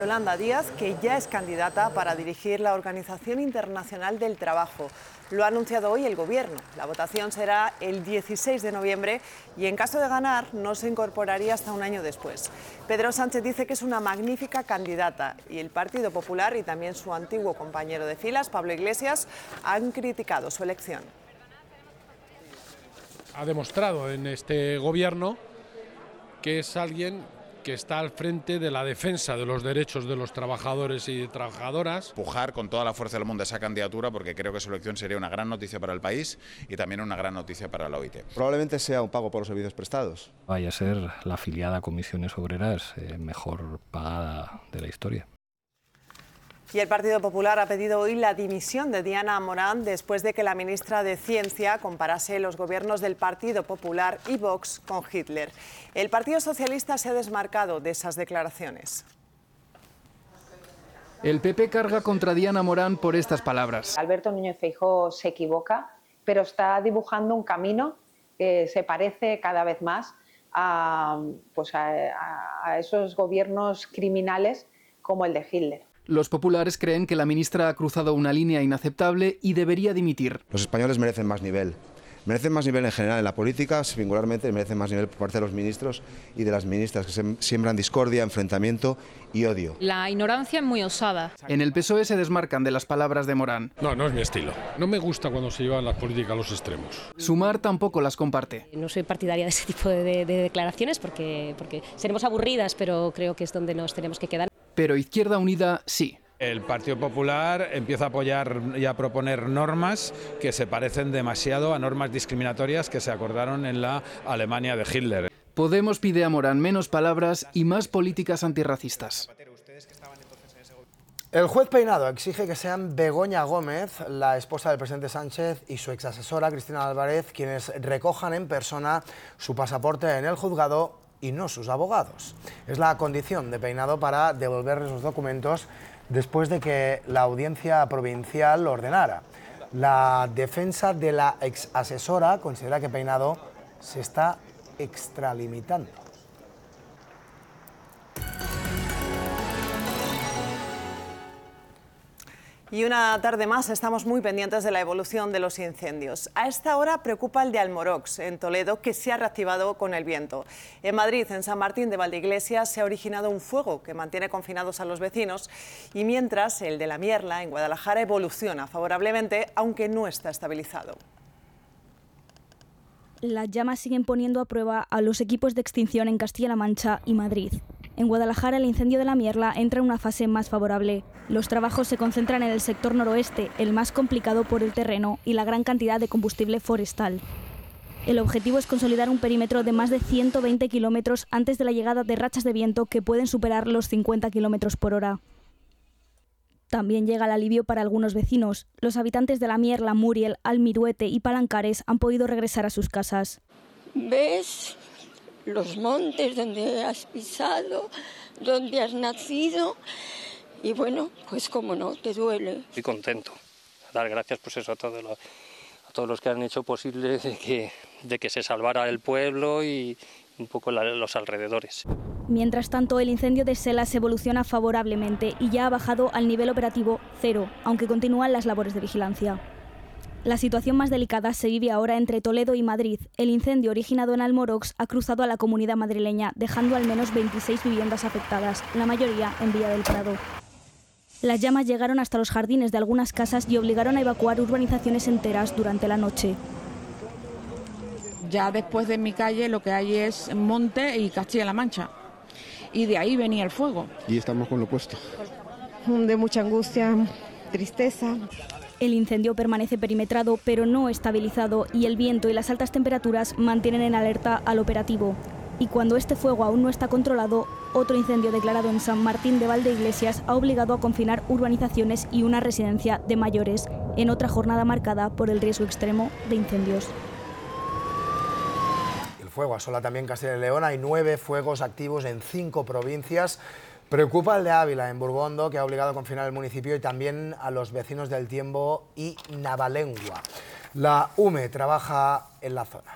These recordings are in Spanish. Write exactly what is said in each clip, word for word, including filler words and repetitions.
Yolanda Díaz, que ya es candidata para dirigir la Organización Internacional del Trabajo. Lo ha anunciado hoy el Gobierno. La votación será el dieciséis de noviembre y en caso de ganar no se incorporaría hasta un año después. Pedro Sánchez dice que es una magnífica candidata y el Partido Popular y también su antiguo compañero de filas, Pablo Iglesias, han criticado su elección. Ha demostrado en este Gobierno que es alguien que está al frente de la defensa de los derechos de los trabajadores y trabajadoras. Pujar con toda la fuerza del mundo esa candidatura porque creo que su elección sería una gran noticia para el país y también una gran noticia para la O I T. Probablemente sea un pago por los servicios prestados. Vaya a ser la afiliada a Comisiones Obreras eh, mejor pagada de la historia. Y el Partido Popular ha pedido hoy la dimisión de Diana Morán después de que la ministra de Ciencia comparase los gobiernos del Partido Popular y Vox con Hitler. El Partido Socialista se ha desmarcado de esas declaraciones. El P P carga contra Diana Morán por estas palabras. Alberto Núñez Feijóo se equivoca, pero está dibujando un camino que se parece cada vez más a, pues a, a esos gobiernos criminales como el de Hitler. Los populares creen que la ministra ha cruzado una línea inaceptable y debería dimitir. Los españoles merecen más nivel. Merecen más nivel en general en la política, singularmente merecen más nivel por parte de los ministros y de las ministras que se siembran discordia, enfrentamiento y odio. La ignorancia es muy osada. En el P S O E se desmarcan de las palabras de Morán. No, no es mi estilo. No me gusta cuando se llevan las políticas a los extremos. Sumar tampoco las comparte. No soy partidaria de ese tipo de, de, de declaraciones porque, porque seremos aburridas, pero creo que es donde nos tenemos que quedar. Pero Izquierda Unida sí. El Partido Popular empieza a apoyar y a proponer normas que se parecen demasiado a normas discriminatorias que se acordaron en la Alemania de Hitler. Podemos pide a Morán menos palabras y más políticas antirracistas. El juez Peinado exige que sean Begoña Gómez, la esposa del presidente Sánchez, y su exasesora Cristina Álvarez quienes recojan en persona su pasaporte en el juzgado y no sus abogados. Es la condición de Peinado para devolverles los documentos después de que la audiencia provincial lo ordenara. La defensa de la exasesora considera que Peinado se está extralimitando. Y una tarde más estamos muy pendientes de la evolución de los incendios. A esta hora preocupa el de Almorox, en Toledo, que se ha reactivado con el viento. En Madrid, en San Martín de Valdeiglesias, se ha originado un fuego que mantiene confinados a los vecinos y mientras el de La Mierla, en Guadalajara, evoluciona favorablemente, aunque no está estabilizado. Las llamas siguen poniendo a prueba a los equipos de extinción en Castilla-La Mancha y Madrid. En Guadalajara, el incendio de La Mierla entra en una fase más favorable. Los trabajos se concentran en el sector noroeste, el más complicado por el terreno y la gran cantidad de combustible forestal. El objetivo es consolidar un perímetro de más de ciento veinte kilómetros antes de la llegada de rachas de viento que pueden superar los cincuenta kilómetros por hora. También llega el alivio para algunos vecinos. Los habitantes de La Mierla, Muriel, Almiruete y Palancares han podido regresar a sus casas. ¿Ves los montes donde has pisado, donde has nacido? Y bueno, pues cómo no, te duele. Estoy contento. Dar gracias pues eso a todos los, a todos los que han hecho posible de que, de que se salvara el pueblo y un poco la, los alrededores. Mientras tanto, el incendio de Selas evoluciona favorablemente y ya ha bajado al nivel operativo cero, aunque continúan las labores de vigilancia. La situación más delicada se vive ahora entre Toledo y Madrid. El incendio originado en Almorox ha cruzado a la comunidad madrileña, dejando al menos veintiséis viviendas afectadas, la mayoría en Villa del Prado. Las llamas llegaron hasta los jardines de algunas casas y obligaron a evacuar urbanizaciones enteras durante la noche. Ya después de mi calle lo que hay es monte y Castilla-La Mancha. Y de ahí venía el fuego. Y estamos con lo opuesto. De mucha angustia, tristeza. El incendio permanece perimetrado, pero no estabilizado, y el viento y las altas temperaturas mantienen en alerta al operativo. Y cuando este fuego aún no está controlado, otro incendio declarado en San Martín de Valdeiglesias ha obligado a confinar urbanizaciones y una residencia de mayores, en otra jornada marcada por el riesgo extremo de incendios. El fuego asola también Castilla y León. Hay nueve fuegos activos en cinco provincias. Preocupa el de Ávila, en Burgondo, que ha obligado a confinar el municipio, y también a los vecinos del Tiembo y Navalengua. La U M E trabaja en la zona.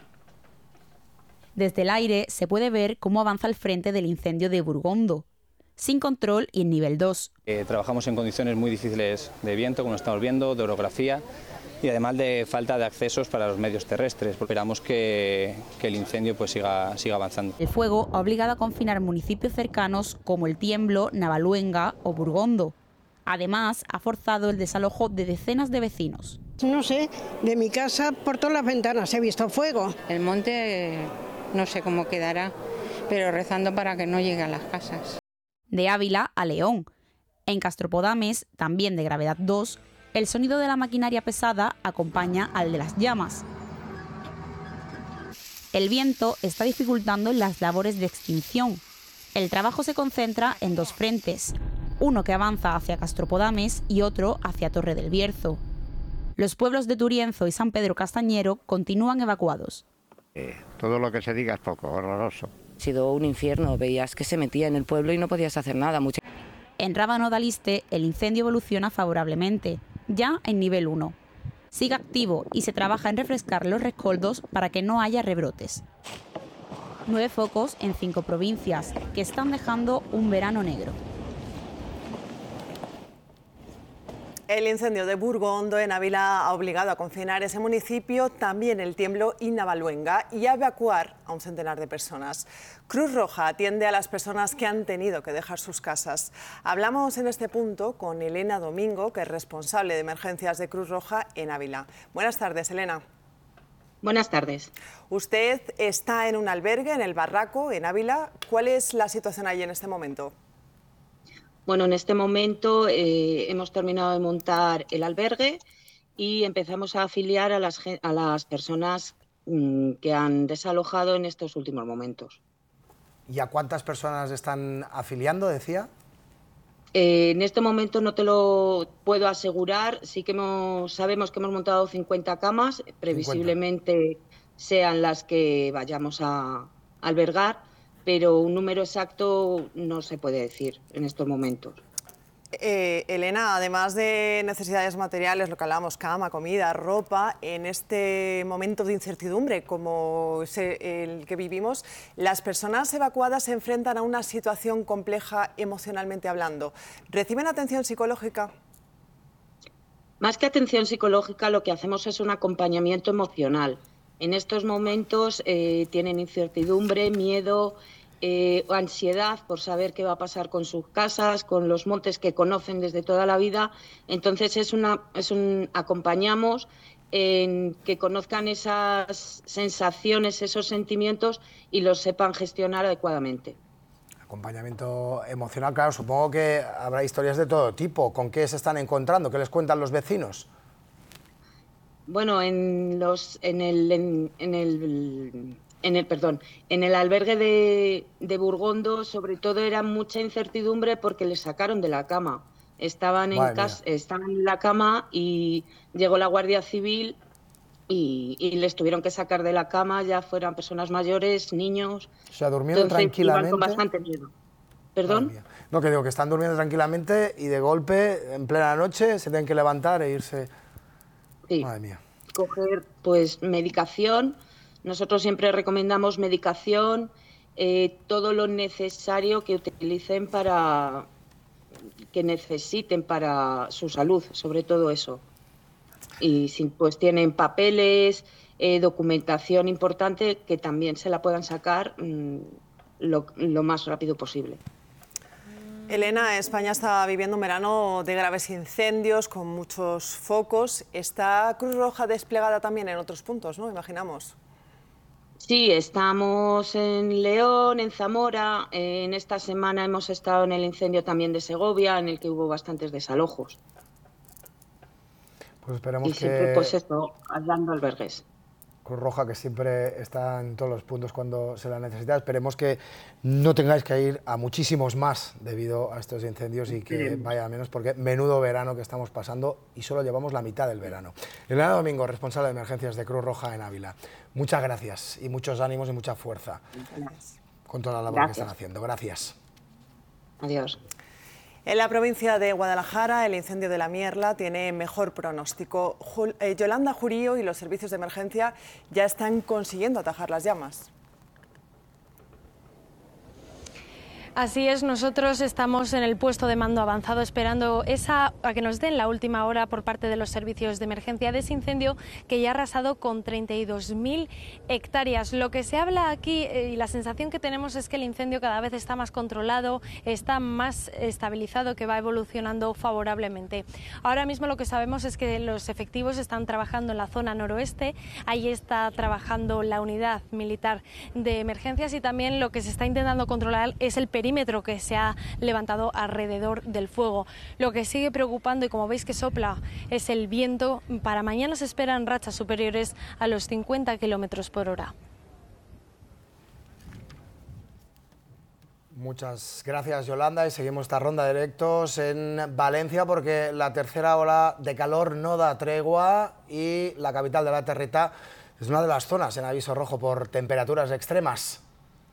Desde el aire se puede ver cómo avanza el frente del incendio de Burgondo. sin control y en nivel dos. Eh, trabajamos en condiciones muy difíciles de viento, como estamos viendo, de orografía y además de falta de accesos para los medios terrestres. Esperamos que, que el incendio pues siga, siga avanzando. El fuego ha obligado a confinar municipios cercanos como El Tiemblo, Navaluenga o Burgondo. Además, ha forzado el desalojo de decenas de vecinos. No sé, de mi casa por todas las ventanas he visto fuego. El monte no sé cómo quedará, pero rezando para que no llegue a las casas. De Ávila a León. En Castropodames, también de gravedad dos, el sonido de la maquinaria pesada acompaña al de las llamas. El viento está dificultando las labores de extinción. El trabajo se concentra en dos frentes, uno que avanza hacia Castropodames y otro hacia Torre del Bierzo. Los pueblos de Turienzo y San Pedro Castañero continúan evacuados. Eh, todo lo que se diga es poco, horroroso. Ha sido un infierno, veías que se metía en el pueblo y no podías hacer nada. Mucha... En Rábano de Aliste el incendio evoluciona favorablemente, ya en nivel uno. Sigue activo y se trabaja en refrescar los rescoldos para que no haya rebrotes. Nueve focos en cinco provincias, que están dejando un verano negro. El incendio de Burgondo en Ávila ha obligado a confinar ese municipio, también El Tiemblo y Navaluenga, y a evacuar a un centenar de personas. Cruz Roja atiende a las personas que han tenido que dejar sus casas. Hablamos en este punto con Elena Domingo, que es responsable de emergencias de Cruz Roja en Ávila. Buenas tardes, Elena. Buenas tardes. Usted está en un albergue en El Barraco, en Ávila. ¿Cuál es la situación allí en este momento? Bueno, en este momento eh, hemos terminado de montar el albergue y empezamos a afiliar a las, a las personas mmm, que han desalojado en estos últimos momentos. ¿Y a cuántas personas están afiliando, decía? Eh, en este momento no te lo puedo asegurar, sí que hemos, sabemos que hemos montado cincuenta camas, previsiblemente cincuenta sean las que vayamos a albergar, pero un número exacto no se puede decir en estos momentos. Eh, Elena, además de necesidades materiales, lo que hablábamos, cama, comida, ropa, en este momento de incertidumbre como el que vivimos, las personas evacuadas se enfrentan a una situación compleja emocionalmente hablando. ¿Reciben atención psicológica? Más que atención psicológica, lo que hacemos es un acompañamiento emocional. En estos momentos eh, tienen incertidumbre, miedo, eh, ansiedad por saber qué va a pasar con sus casas, con los montes que conocen desde toda la vida. Entonces es una, es un, acompañamos en que conozcan esas sensaciones, esos sentimientos y los sepan gestionar adecuadamente. Acompañamiento emocional, claro, supongo que habrá historias de todo tipo. ¿Con qué se están encontrando? ¿Qué les cuentan los vecinos? Bueno, en los, en el, en, en el, en el, perdón, en el albergue de, de Burgondo, sobre todo era mucha incertidumbre porque les sacaron de la cama. Estaban en casa, estaban en la cama y llegó la Guardia Civil y, y les tuvieron que sacar de la cama, ya fueran personas mayores, niños. O sea, durmieron Entonces, tranquilamente. iban con bastante miedo. ¿Perdón? No, que digo que están durmiendo tranquilamente y de golpe, en plena noche, se tienen que levantar e irse. Sí. Madre mía. Coger pues medicación, nosotros siempre recomendamos medicación, eh, todo lo necesario que utilicen para, que necesiten para su salud, sobre todo eso. Y si pues tienen papeles, eh, documentación importante, que también se la puedan sacar mmm, lo, lo más rápido posible. Elena, España está viviendo un verano de graves incendios, con muchos focos. ¿Está Cruz Roja desplegada también en otros puntos, no? Imaginamos. Sí, estamos en León, en Zamora. En esta semana hemos estado en el incendio también de Segovia, en el que hubo bastantes desalojos. Pues esperemos y que... siempre, pues esto, dando albergues. Cruz Roja, que siempre está en todos los puntos cuando se la necesita. Esperemos que no tengáis que ir a muchísimos más debido a estos incendios y que vaya a menos, porque menudo verano que estamos pasando y solo llevamos la mitad del verano. Elena Domingo, responsable de emergencias de Cruz Roja en Ávila. Muchas gracias y muchos ánimos y mucha fuerza con toda la labor gracias. que están haciendo. Gracias. Adiós. En la provincia de Guadalajara, el incendio de la Mierla tiene mejor pronóstico. Yolanda Jurío y los servicios de emergencia ya están consiguiendo atajar las llamas. Así es, nosotros estamos en el puesto de mando avanzado esperando esa, a que nos den la última hora por parte de los servicios de emergencia de ese incendio que ya ha arrasado con treinta y dos mil hectáreas. Lo que se habla aquí eh, y la sensación que tenemos es que el incendio cada vez está más controlado, está más estabilizado, que va evolucionando favorablemente. Ahora mismo lo que sabemos es que los efectivos están trabajando en la zona noroeste, ahí está trabajando la unidad militar de emergencias y también lo que se está intentando controlar es el perímetro que se ha levantado alrededor del fuego. Lo que sigue preocupando, y como veis que sopla, es el viento. Para mañana se esperan rachas superiores a los cincuenta kilómetros por hora. Muchas gracias, Yolanda, y seguimos esta ronda de directos en Valencia porque la tercera ola de calor no da tregua y la capital de la Terreta es una de las zonas en aviso rojo por temperaturas extremas.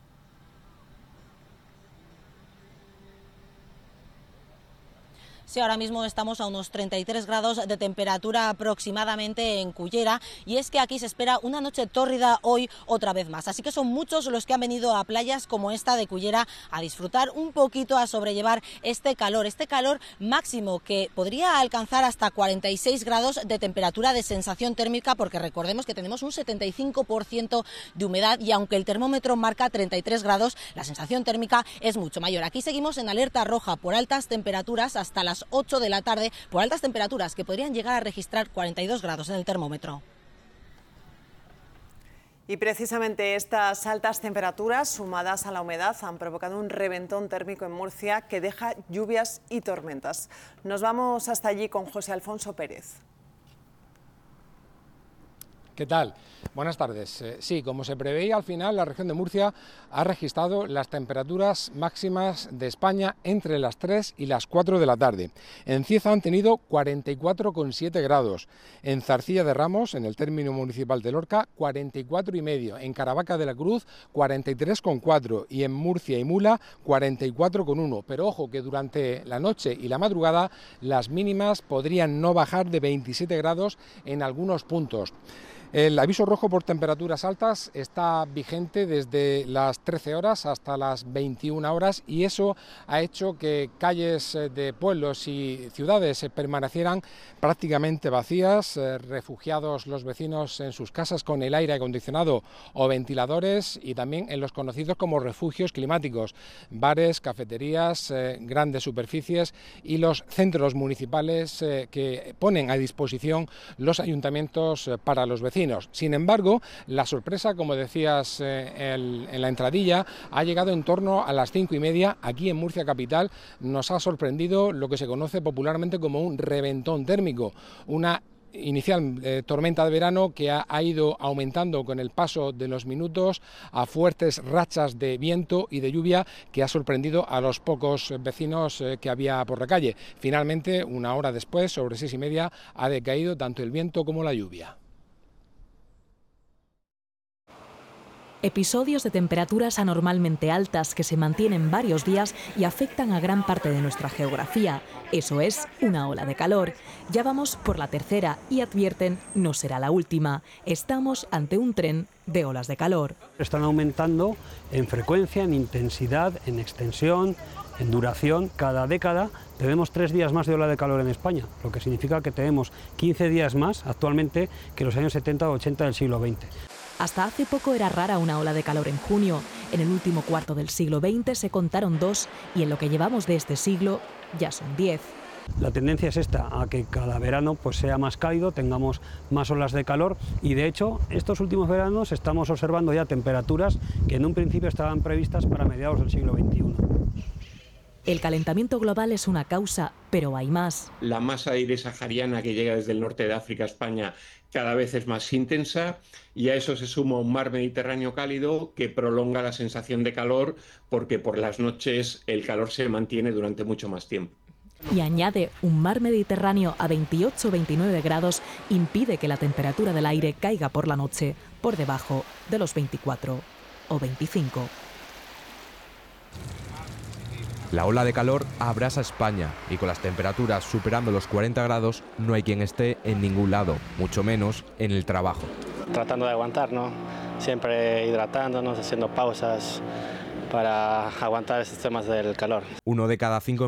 Sí, ahora mismo estamos a unos treinta y tres grados de temperatura aproximadamente en Cullera, y es que aquí se espera una noche tórrida hoy otra vez más. Así que son muchos los que han venido a playas como esta de Cullera a disfrutar un poquito, a sobrellevar este calor, este calor máximo que podría alcanzar hasta cuarenta y seis grados de temperatura de sensación térmica, porque recordemos que tenemos un setenta y cinco por ciento de humedad y aunque el termómetro marca treinta y tres grados, la sensación térmica es mucho mayor. Aquí seguimos en alerta roja por altas temperaturas hasta las ocho de la tarde, por altas temperaturas que podrían llegar a registrar cuarenta y dos grados en el termómetro. Y precisamente estas altas temperaturas, sumadas a la humedad, han provocado un reventón térmico en Murcia que deja lluvias y tormentas. Nos vamos hasta allí con José Alfonso Pérez. ¿Qué tal? Buenas tardes. Eh, sí, como se preveía, al final la región de Murcia ha registrado las temperaturas máximas de España entre las tres y las cuatro de la tarde. En Cieza han tenido cuarenta y cuatro coma siete grados, en Zarcilla de Ramos, en el término municipal de Lorca, cuarenta y cuatro coma cinco, en Caravaca de la Cruz, cuarenta y tres coma cuatro y en Murcia y Mula, cuarenta y cuatro coma uno. Pero ojo que durante la noche y la madrugada las mínimas podrían no bajar de veintisiete grados en algunos puntos. El aviso rojo por temperaturas altas está vigente desde las trece horas hasta las veintiuna horas y eso ha hecho que calles de pueblos y ciudades permanecieran prácticamente vacías, refugiados los vecinos en sus casas con el aire acondicionado o ventiladores y también en los conocidos como refugios climáticos, bares, cafeterías, grandes superficies y los centros municipales que ponen a disposición los ayuntamientos para los vecinos. Sin embargo, la sorpresa, como decías eh, el, en la entradilla, ha llegado en torno a las cinco y media. Aquí en Murcia capital nos ha sorprendido lo que se conoce popularmente como un reventón térmico, una inicial eh, tormenta de verano que ha, ha ido aumentando con el paso de los minutos a fuertes rachas de viento y de lluvia que ha sorprendido a los pocos vecinos eh, que había por la calle. Finalmente, una hora después, sobre seis y media, ha decaído tanto el viento como la lluvia. Episodios de temperaturas anormalmente altas que se mantienen varios días y afectan a gran parte de nuestra geografía. Eso es una ola de calor. Ya vamos por la tercera y advierten, no será la última. Estamos ante un tren de olas de calor. Están aumentando en frecuencia, en intensidad, en extensión, en duración. Cada década tenemos tres días más de ola de calor en España, lo que significa que tenemos quince días más actualmente que los años setenta o ochenta del siglo veinte. Hasta hace poco era rara una ola de calor en junio. En el último cuarto del siglo veinte se contaron dos y en lo que llevamos de este siglo ya son diez. La tendencia es esta, a que cada verano pues sea más cálido, tengamos más olas de calor y de hecho estos últimos veranos estamos observando ya temperaturas que en un principio estaban previstas para mediados del siglo veintiuno. El calentamiento global es una causa, pero hay más. La masa de aire sahariana que llega desde el norte de África a España cada vez es más intensa y a eso se suma un mar Mediterráneo cálido que prolonga la sensación de calor porque por las noches el calor se mantiene durante mucho más tiempo. Y añade un mar Mediterráneo a veintiocho o veintinueve grados impide que la temperatura del aire caiga por la noche por debajo de los veinticuatro o veinticinco. La ola de calor abrasa España y con las temperaturas superando los cuarenta grados no hay quien esté en ningún lado, mucho menos en el trabajo. Tratando de aguantar, ¿no? Siempre hidratándonos, haciendo pausas para aguantar estos temas del calor. Uno de cada cinco